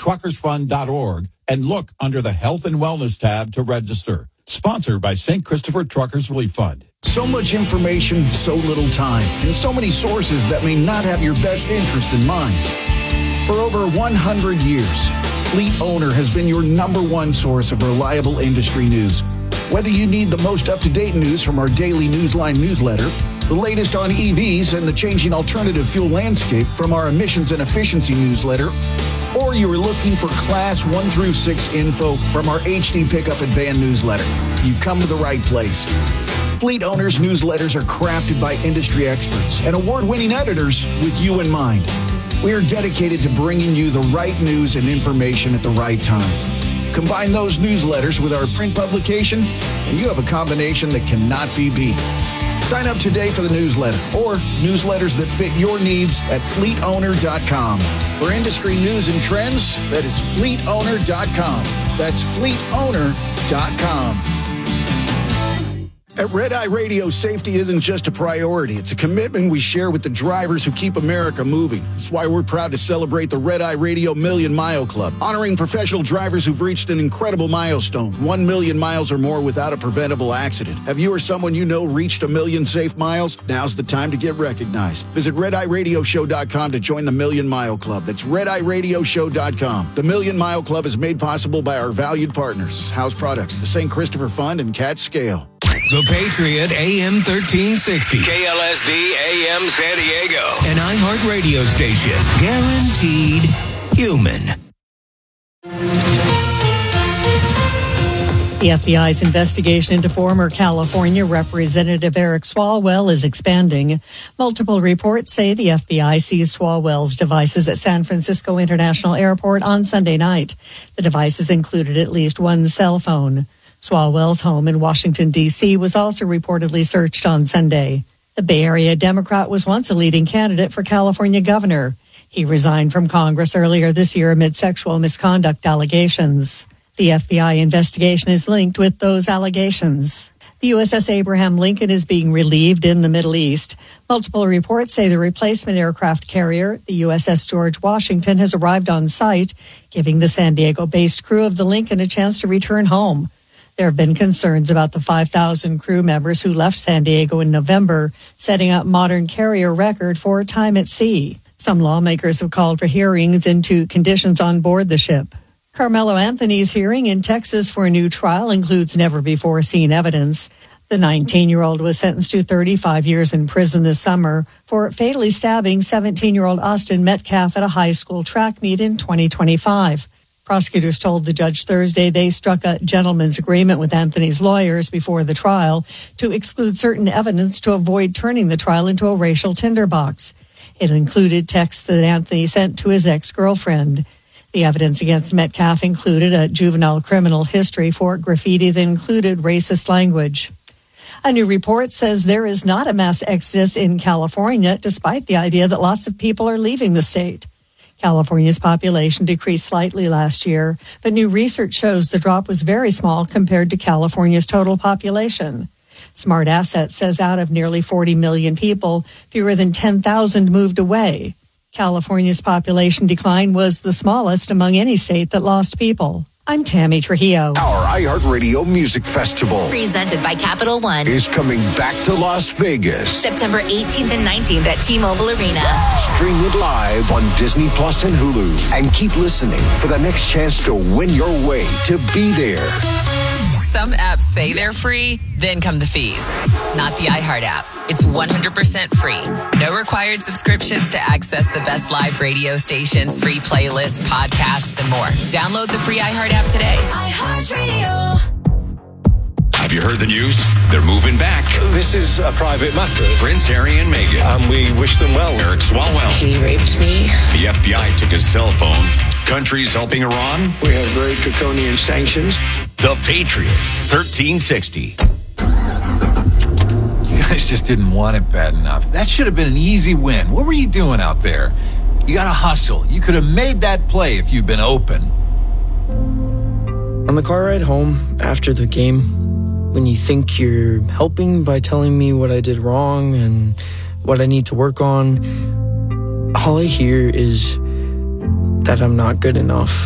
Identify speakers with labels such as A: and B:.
A: truckersfund.org and look under the Health and Wellness tab to register. Sponsored by St. Christopher Truckers Relief Fund.
B: So much information, so little time, and so many sources that may not have your best interest in mind. For over 100 years, Fleet Owner has been your number one source of reliable industry news. Whether you need the most up-to-date news from our daily Newsline newsletter, the latest on EVs and the changing alternative fuel landscape from our emissions and efficiency newsletter, or you are looking for Class 1 through 6 info from our HD Pickup and Van newsletter, you've come to the right place. Fleet Owners newsletters are crafted by industry experts and award-winning editors with you in mind. We are dedicated to bringing you the right news and information at the right time. Combine those newsletters with our print publication, and you have a combination that cannot be beat. Sign up today for the newsletter or newsletters that fit your needs at fleetowner.com. For industry news and trends, that is fleetowner.com. That's fleetowner.com. At Red Eye Radio, safety isn't just a priority. It's a commitment we share with the drivers who keep America moving. That's why we're proud to celebrate the Red Eye Radio Million Mile Club, honoring professional drivers who've reached an incredible milestone, 1 million miles or more without a preventable accident. Have you or someone you know reached 1 million safe miles? Now's the time to get recognized. Visit RedEyeRadioshow.com to join the Million Mile Club. That's RedEyeRadioshow.com. The Million Mile Club is made possible by our valued partners, House Products, the St. Christopher Fund, and Cat Scale.
C: The Patriot AM 1360.
D: KLSD AM San Diego.
C: An iHeart radio station. Guaranteed human.
E: The FBI's investigation into former California Representative Eric Swalwell is expanding. Multiple reports say the FBI seized Swalwell's devices at San Francisco International Airport on Sunday night. The devices included at least one cell phone. Swalwell's home in Washington, D.C. was also reportedly searched on Sunday. The Bay Area Democrat was once a leading candidate for California governor. He resigned from Congress earlier this year amid sexual misconduct allegations. The FBI investigation is linked with those allegations. The USS Abraham Lincoln is being relieved in the Middle East. Multiple reports say the replacement aircraft carrier, the USS George Washington, has arrived on site, giving the San Diego-based crew of the Lincoln a chance to return home. There have been concerns about the 5,000 crew members who left San Diego in November, setting up modern carrier record for time at sea. Some lawmakers have called for hearings into conditions on board the ship. Carmelo Anthony's hearing in Texas for a new trial includes never-before-seen evidence. The 19-year-old was sentenced to 35 years in prison this summer for fatally stabbing 17-year-old Austin Metcalf at a high school track meet in 2025. Prosecutors told the judge Thursday they struck a gentleman's agreement with Anthony's lawyers before the trial to exclude certain evidence to avoid turning the trial into a racial tinderbox. It included texts that Anthony sent to his ex-girlfriend. The evidence against Metcalf included a juvenile criminal history for graffiti that included racist language. A new report says there is not a mass exodus in California, despite the idea that lots of people are leaving the state. California's population decreased slightly last year, but new research shows the drop was very small compared to California's total population. Smart Assets says out of nearly 40 million people, fewer than 10,000 moved away. California's population decline was the smallest among any state that lost people. I'm Tammy Trujillo.
F: Our iHeartRadio Music Festival,
G: presented by Capital One,
F: is coming back to Las Vegas.
G: September 18th and 19th at T-Mobile Arena.
F: Stream it live on Disney Plus and Hulu. And keep listening for the next chance to win your way to be there.
H: Some apps say they're free, then come the fees. Not the iHeart app. It's 100% free. No required subscriptions to access the best live radio stations, free playlists, podcasts, and more. Download the free iHeart app today.
G: iHeartRadio.
C: Have you heard the news? They're moving back.
I: This is a private matter.
C: Prince Harry and Meghan.
I: And we wish them well.
C: Eric Swalwell.
G: He raped me.
C: The FBI took his cell phone. Countries helping Iran.
J: We have very draconian sanctions.
C: The Patriot, 1360.
K: You guys just didn't want it bad enough. That should have been an easy win. What were you doing out there? You got to hustle. You could have made that play if you'd been open.
L: On the car ride home after the game, when you think you're helping by telling me what I did wrong and what I need to work on, all I hear is that I'm not good enough.